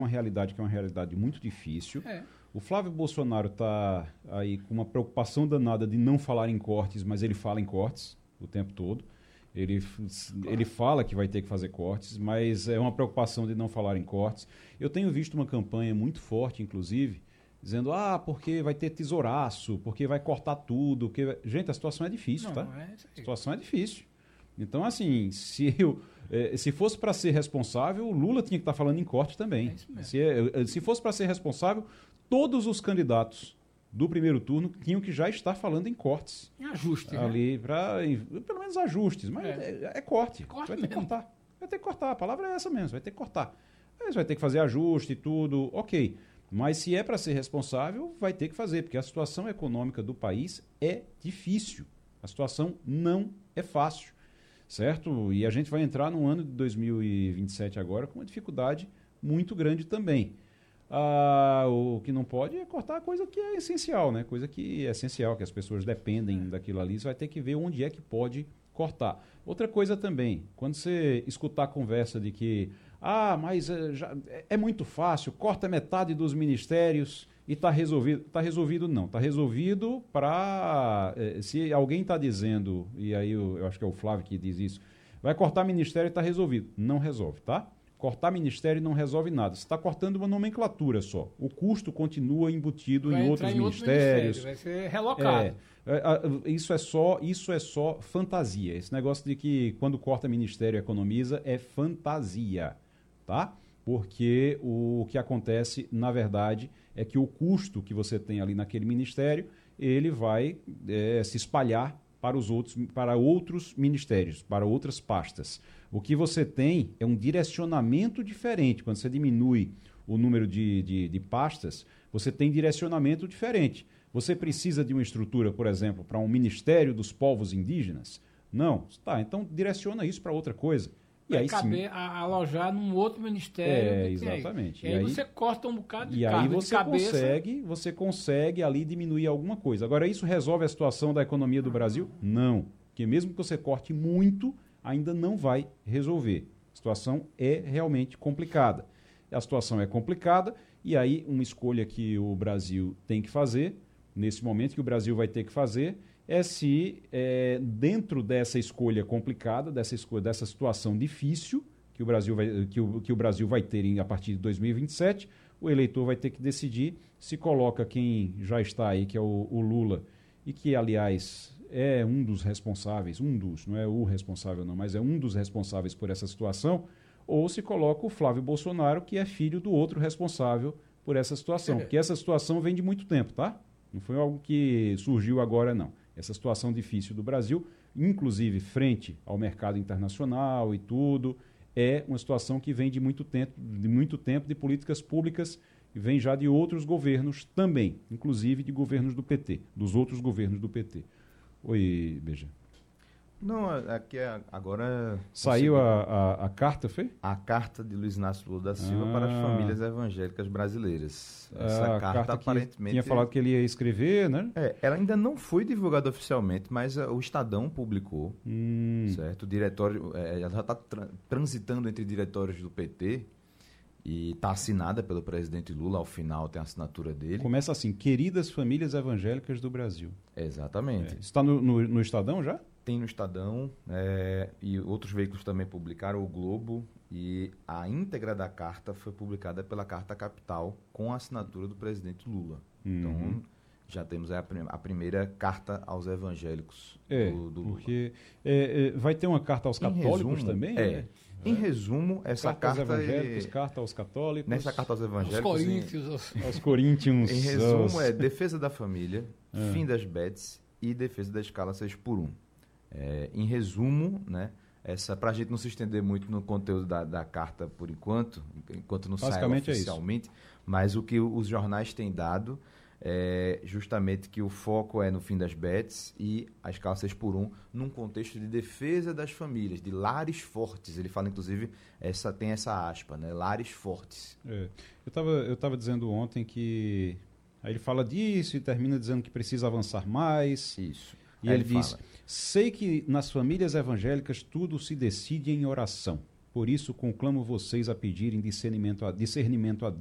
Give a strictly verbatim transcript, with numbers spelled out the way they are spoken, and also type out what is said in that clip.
uma realidade que é uma realidade muito difícil. É. O Flávio Bolsonaro está aí com uma preocupação danada de não falar em cortes, mas ele fala em cortes o tempo todo. Ele, claro. ele fala que vai ter que fazer cortes, mas é uma preocupação de não falar em cortes. Eu tenho visto uma campanha muito forte, inclusive, dizendo, ah, porque vai ter tesouraço, porque vai cortar tudo. Porque... Gente, a situação é difícil, não, tá? É a situação é difícil. Então, assim, se, eu, eh, se fosse para ser responsável, o Lula tinha que estar falando em corte também. É isso mesmo. Se, se fosse para ser responsável, todos os candidatos do primeiro turno tinham que já estar falando em cortes. Em ajuste, ali, né? Pra, pelo menos ajustes, mas é, é, é corte. corte vai ter mesmo. que cortar. Vai ter que cortar. A palavra é essa mesmo, vai ter que cortar. Aí você vai ter que fazer ajuste e tudo, ok. Mas se é para ser responsável, vai ter que fazer, porque a situação econômica do país é difícil. A situação não é fácil, certo? E a gente vai entrar no ano de dois mil e vinte e sete agora com uma dificuldade muito grande também. Ah, o que não pode é cortar coisa que é essencial, né? Coisa que é essencial, que as pessoas dependem daquilo ali. Você vai ter que ver onde é que pode cortar. Outra coisa também, quando você escutar a conversa de que ah, mas é, já, é muito fácil, corta metade dos ministérios e está resolvido. Está resolvido não, está resolvido para... Eh, se alguém está dizendo, e aí eu, eu acho que é o Flávio que diz isso, vai cortar ministério e está resolvido. Não resolve, tá? Cortar ministério não resolve nada. Você está cortando uma nomenclatura só. O custo continua embutido vai em outros ministérios. Outro vai ser relocado. É, é, isso, é só, isso é só fantasia. Esse negócio de que quando corta ministério economiza é fantasia, tá? Porque o que acontece, na verdade, é que o custo que você tem ali naquele ministério, ele vai é, se espalhar para os outros, para outros ministérios, para outras pastas. O que você tem é um direcionamento diferente. Quando você diminui o número de, de, de pastas, você tem direcionamento diferente. Você precisa de uma estrutura, por exemplo, para um Ministério dos Povos Indígenas? Não. Tá, então direciona isso para outra coisa. E vai aí, caber sim, a alojar num outro ministério. É, que exatamente. E aí, e aí você corta um bocado de E aí cargo você de cabeça. consegue, você consegue ali diminuir alguma coisa. Agora, isso resolve a situação da economia do Brasil? Não. Porque mesmo que você corte muito, ainda não vai resolver. A situação é realmente complicada. A situação é complicada e aí uma escolha que o Brasil tem que fazer, nesse momento que o Brasil vai ter que fazer, é se é, dentro dessa escolha complicada, dessa, escolha, dessa situação difícil que o, Brasil vai, que, o, que o Brasil vai ter em, a partir de dois mil e vinte e sete, o eleitor vai ter que decidir se coloca quem já está aí, que é o, o Lula, e que, aliás, é um dos responsáveis, um dos, não é o responsável não, mas é um dos responsáveis por essa situação, ou se coloca o Flávio Bolsonaro, que é filho do outro responsável por essa situação. Porque essa situação vem de muito tempo, tá? Não foi algo que surgiu agora, não. Essa situação difícil do Brasil, inclusive frente ao mercado internacional e tudo, é uma situação que vem de muito tempo, de muito tempo de políticas públicas e vem já de outros governos também, inclusive de governos do P T, dos outros governos do P T. Oi, Beija. Não, aqui é, agora... Saiu a, a, a carta, foi? A carta de Luiz Inácio Lula da Silva ah. para as famílias evangélicas brasileiras. Essa a carta, carta aparentemente... tinha falado que ele ia escrever, né? É, ela ainda não foi divulgada oficialmente, mas uh, o Estadão publicou, hum. certo? O diretório, é, ela já está tra transitando entre diretórios do P T e está assinada pelo presidente Lula, ao final tem a assinatura dele. Começa assim, queridas famílias evangélicas do Brasil. Exatamente. É. Está no, no, no Estadão já? Tem no Estadão, é, e outros veículos também publicaram, o Globo, e a íntegra da carta foi publicada pela Carta Capital com a assinatura do presidente Lula. Uhum. Então, já temos a, prim a primeira carta aos evangélicos é, do, do Lula. Porque é, é, vai ter uma carta aos católicos resumo, também? É. Né? Em resumo, essa carta carta... aos evangélicos, é... carta aos católicos... Nessa carta aos evangélicos... Aos coríntios. Em, aos coríntios. Em resumo, aos... é defesa da família, é. fim das bets e defesa da escala seis por um. É, em resumo, né, essa, para a gente não se estender muito no conteúdo da, da carta por enquanto, enquanto não sai oficialmente, é mas o que os jornais têm dado é justamente que o foco é no fim das bets e a escala seis por um num contexto de defesa das famílias, de lares fortes. Ele fala, inclusive, essa, tem essa aspa, né, lares fortes. É. Eu estava eu tava dizendo ontem que... Aí ele fala disso e termina dizendo que precisa avançar mais. Isso. E ele, ele diz, sei que nas famílias evangélicas tudo se decide em oração. Por isso, conclamo vocês a pedirem discernimento a, discernimento a